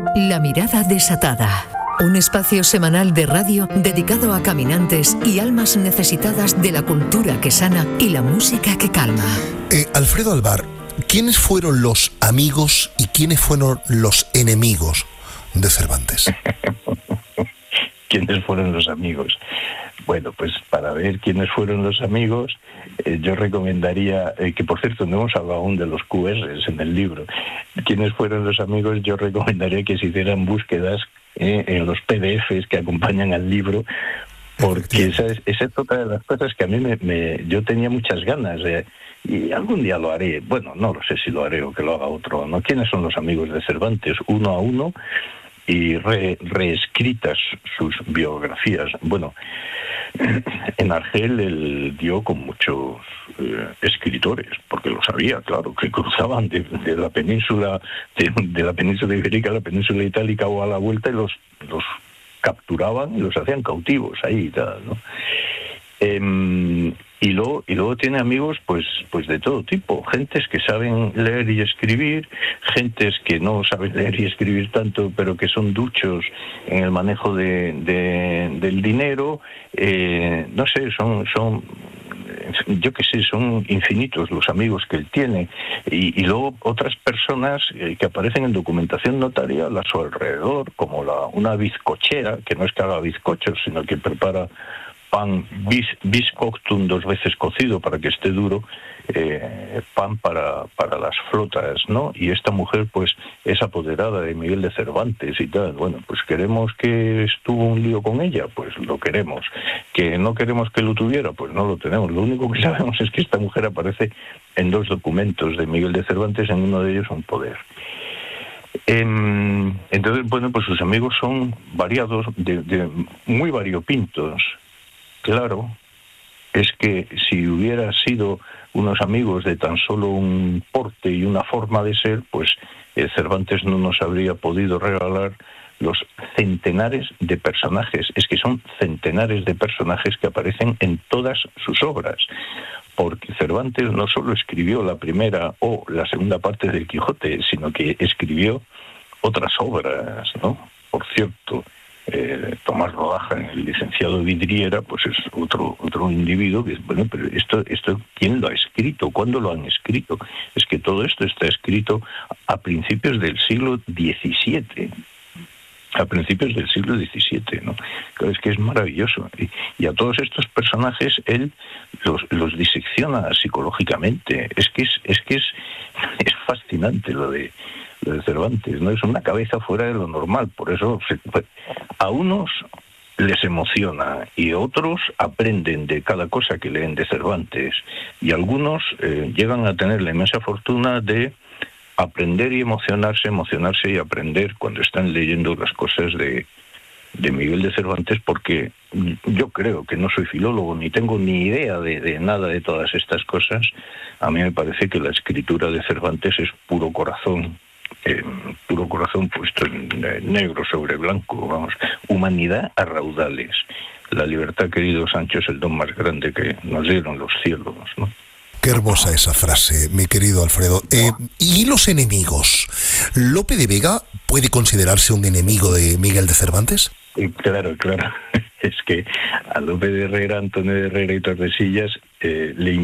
La mirada desatada. Un espacio semanal de radio dedicado a caminantes y almas necesitadas de la cultura que sana y la música que calma. Alfredo Alvar, ¿quiénes fueron los amigos y quiénes fueron los enemigos de Cervantes? ¿Quiénes fueron los amigos? Bueno, pues para ver quiénes fueron los amigos, yo recomendaría, que por cierto no hemos hablado aún de los QRs en el libro, quiénes fueron los amigos, yo recomendaría que se hicieran búsquedas en los PDFs que acompañan al libro, porque esa es otra de las cosas que a mí yo tenía muchas ganas de, y algún día lo haré. Bueno, no lo sé si lo haré o que lo haga otro, ¿no? ¿Quiénes son los amigos de Cervantes? Uno a uno, y reescritas sus biografías. Bueno, en Argel él dio con muchos escritores, porque lo sabía, claro, que cruzaban de la península de la península ibérica a la península itálica o a la vuelta, y los capturaban y los hacían cautivos ahí y tal, ¿no? Y luego tiene amigos pues de todo tipo, gentes que saben leer y escribir, gentes que no saben leer y escribir tanto, pero que son duchos en el manejo del dinero, no sé, son yo qué sé, son infinitos los amigos que él tiene, y luego otras personas que aparecen en documentación notarial a su alrededor, como una bizcochera, que no es que haga bizcochos, sino que prepara pan biscoctum 2 veces cocido para que esté duro, pan para las flotas, ¿no? Y esta mujer pues es apoderada de Miguel de Cervantes y tal. Bueno, pues queremos que estuvo un lío con ella, pues lo queremos. Que no queremos que lo tuviera, pues no lo tenemos. Lo único que sabemos es que esta mujer aparece en 2 documentos de Miguel de Cervantes, en uno de ellos un poder. Entonces, bueno, pues sus amigos son variados, muy variopintos. Claro, es que si hubiera sido unos amigos de tan solo un porte y una forma de ser, pues Cervantes no nos habría podido regalar los centenares de personajes. Es que son centenares de personajes que aparecen en todas sus obras, porque Cervantes no solo escribió la primera o la segunda parte del Quijote, sino que escribió otras obras, ¿no? Por cierto, Tomás Rodaja, el licenciado Vidriera, pues es otro individuo que es, bueno, pero esto ¿quién lo ha escrito? ¿Cuándo lo han escrito? Es que todo esto está escrito a principios del siglo XVII. A principios del siglo XVII, ¿no? Claro, es que es maravilloso. Y a todos estos personajes él los disecciona psicológicamente. Es fascinante lo de Cervantes, ¿no? Es una cabeza fuera de lo normal. Por eso a unos les emociona y otros aprenden de cada cosa que leen de Cervantes, y algunos llegan a tener la inmensa fortuna de aprender y emocionarse y aprender cuando están leyendo las cosas de Miguel de Cervantes, porque yo creo que no soy filólogo ni tengo ni idea de nada de todas estas cosas. A mí me parece que la escritura de Cervantes es puro corazón puesto en negro sobre blanco, vamos, humanidad a raudales. La libertad, querido Sancho, es el don más grande que nos dieron los cielos, ¿no? Qué hermosa esa frase, mi querido Alfredo. ¿Y los enemigos? ¿Lope de Vega puede considerarse un enemigo de Miguel de Cervantes? Claro. Es que a Lope de Herrera, Antonio de Herrera y Tordesillas le